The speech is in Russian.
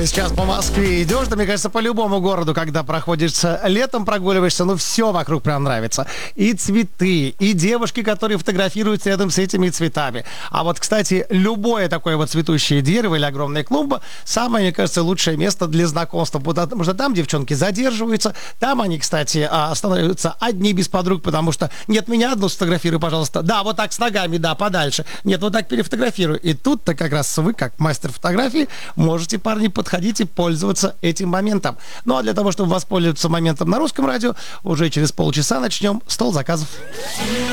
сейчас по Москве идешь, да, мне кажется, по любому городу, когда проходишь летом, прогуливаешься, ну, все вокруг прям нравится. И цветы, и девушки, которые фотографируются рядом с этими цветами. А вот, кстати, любое такое вот цветущее дерево или огромная клумба — самое, мне кажется, лучшее место для знакомства, потому что там девчонки задерживаются, там они, кстати, становятся одни без подруг, потому что нет, меня одну сфотографируй, пожалуйста. Да, вот так с ногами, да, подальше. Нет, вот так перефотографирую. И тут-то как раз вы, как мастер фотографии, можете, парни, подходить и пользоваться этим моментом. Ну, а для того, чтобы воспользоваться моментом на Русском радио, уже через полчаса начнем «Стол заказов».